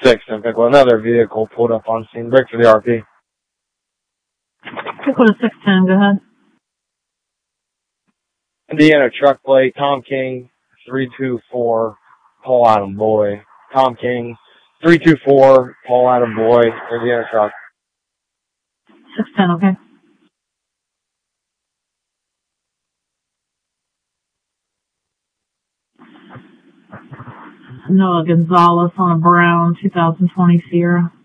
6, and pick another vehicle pulled up on scene. Break for the RP. Pick with a 610, go ahead. Indiana truck plate, Tom King, 324, Paul Adam Boy. Tom King, 324, Paul Adam Boy, Indiana truck. 610, okay. Noah Gonzalez on a brown 2020 Sierra.